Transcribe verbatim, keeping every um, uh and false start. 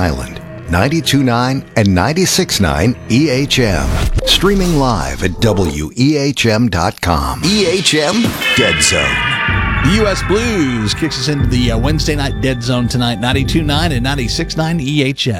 Island. ninety-two point nine and ninety-six point nine E H M. Streaming live at W E H M dot com. E H M Dead Zone. The U S Blues kicks us into the uh, Wednesday night Dead Zone tonight, ninety-two point nine and ninety-six point nine E H M.